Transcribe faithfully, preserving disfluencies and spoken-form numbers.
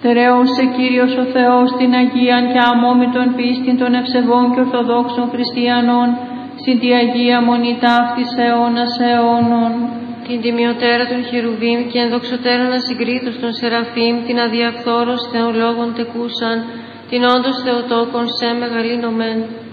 Τερέωσε Κύριος ο Θεός την Αγίαν και αμόμητον πίστην των ευσεβών και ορθοδόξων χριστιανών, συν τη Αγία Μονή ταύτης αιώνας αιώνων. Την τιμιωτέρα των Χερουβίμ και ενδοξωτέρων ασυγκρίτως των Σεραφείμ, την αδιαφθόρος θεολόγων τεκούσαν, την όντως Θεοτόκον σε μεγαλύνομεν.